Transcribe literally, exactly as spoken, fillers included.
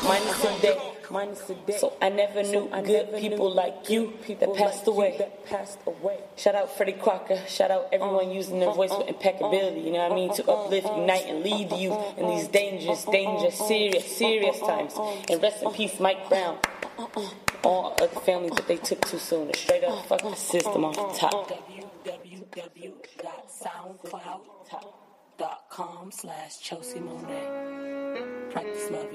minus a day. Minus a day. So I never knew so good never people knew like you people that passed like away. That passed away. Shout out Freddie Crocker. Shout out everyone uh, using their uh, voice uh, with impeccability. You know what I mean? To uplift, unite, and lead you in these dangerous, dangerous, serious, serious times. And rest in peace, Mike Brown. All other families that they took too soon. To straight up fuck the system off the top. w w w dot soundcloud dot com slash Chelsea Monet. Practice love.